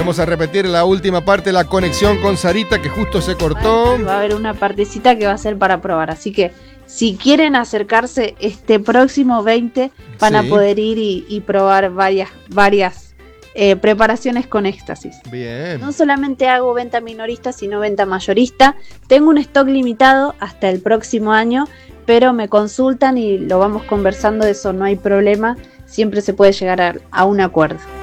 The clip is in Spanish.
Volvemos a repetir la última parte, la conexión con Sarita, que justo se cortó. Va a haber una partecita que va a ser para probar, así que si quieren acercarse este próximo 20 van a poder ir y probar varias preparaciones con éxtasis. Bien. No solamente hago venta minorista, sino venta mayorista. Tengo un stock limitado hasta el próximo año, pero me consultan y lo vamos conversando, de eso no hay problema. Siempre se puede llegar a un acuerdo.